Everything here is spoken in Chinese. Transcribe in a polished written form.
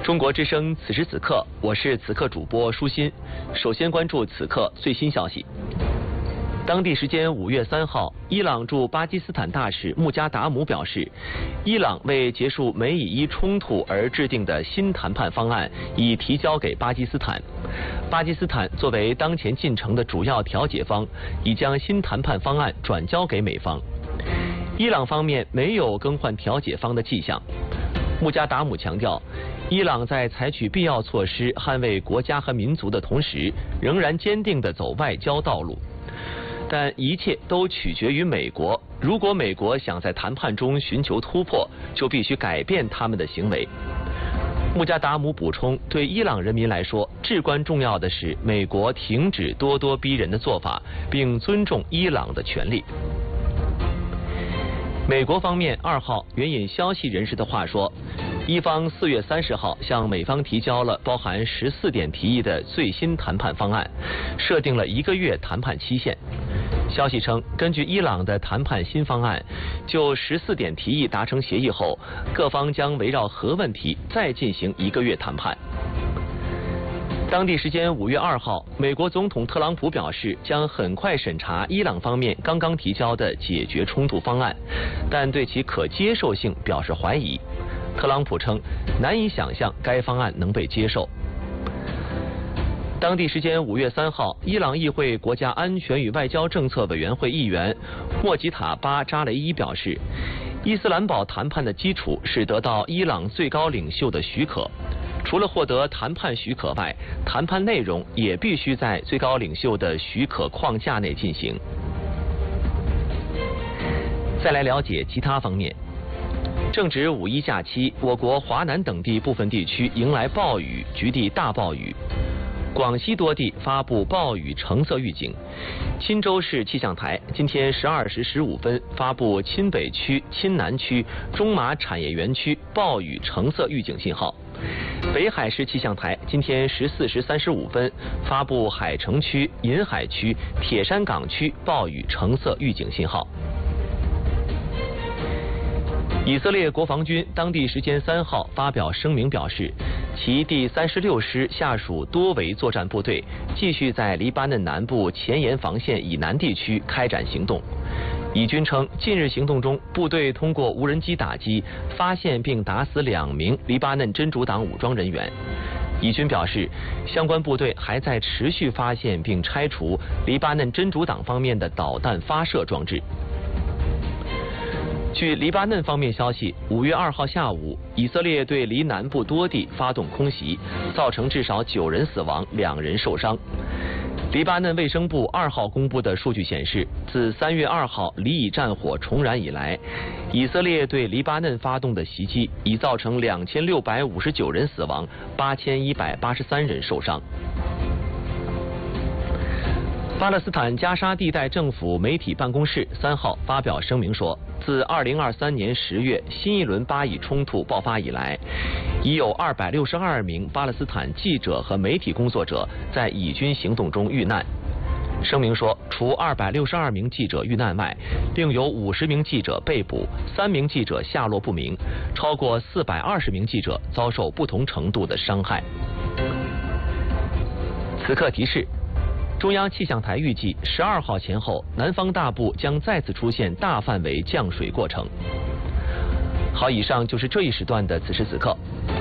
中国之声此时此刻，我是此刻主播舒心。首先关注此刻最新消息。当地时间5月3号，伊朗驻巴基斯坦大使穆加达姆表示，伊朗为结束美以伊冲突而制定的新谈判方案已提交给巴基斯坦。巴基斯坦作为当前进程的主要调解方，已将新谈判方案转交给美方。伊朗方面没有更换调解方的迹象。穆加达姆强调，伊朗在采取必要措施捍卫国家和民族的同时，仍然坚定地走外交道路。但一切都取决于美国。如果美国想在谈判中寻求突破，就必须改变他们的行为。穆加达姆补充，对伊朗人民来说，至关重要的是美国停止咄咄逼人的做法，并尊重伊朗的权利。美国方面2号援引消息人士的话说，伊方4月30号向美方提交了包含14点提议的最新谈判方案，设定了1个月谈判期限。消息称，根据伊朗的谈判新方案，就14点提议达成协议后，各方将围绕核问题再进行1个月谈判。当地时间5月2号，美国总统特朗普表示将很快审查伊朗方面刚刚提交的解决冲突方案，但对其可接受性表示怀疑。特朗普称，难以想象该方案能被接受。当地时间5月3号，伊朗议会国家安全与外交政策委员会议员莫吉塔巴扎雷伊表示，伊斯兰堡谈判的基础是得到伊朗最高领袖的许可。除了获得谈判许可外，谈判内容也必须在最高领袖的许可框架内进行。再来了解其他方面。正值5一假期，我国华南等地部分地区迎来暴雨，局地大暴雨。广西多地发布暴雨橙色预警。钦州市气象台今天12时15分发布钦北区、钦南区、中马产业园区暴雨橙色预警信号。北海市气象台今天14时35分发布海城区、银海区、铁山港区暴雨橙色预警信号。以色列国防军当地时间3号发表声明表示，其第36师下属多维作战部队继续在黎巴嫩南部前沿防线以南地区开展行动。以军称，近日行动中，部队通过无人机打击，发现并打死2名黎巴嫩真主党武装人员。以军表示，相关部队还在持续发现并拆除黎巴嫩真主党方面的导弹发射装置。据黎巴嫩方面消息，5月2号下午，以色列对黎南部多地发动空袭，造成至少9人死亡，2人受伤。黎巴嫩卫生部2号公布的数据显示，自3月2号黎以战火重燃以来，以色列对黎巴嫩发动的袭击已造成2659人死亡，8183人受伤。巴勒斯坦加沙地带政府媒体办公室3号发表声明说，自2023年10月新一轮巴以冲突爆发以来，已有262名巴勒斯坦记者和媒体工作者在以军行动中遇难。声明说，除262名记者遇难外，另有50名记者被捕，3名记者下落不明，超过420名记者遭受不同程度的伤害。此刻提示，中央气象台预计12号前后，南方大部将再次出现大范围降水过程。好，以上就是这一时段的此时此刻。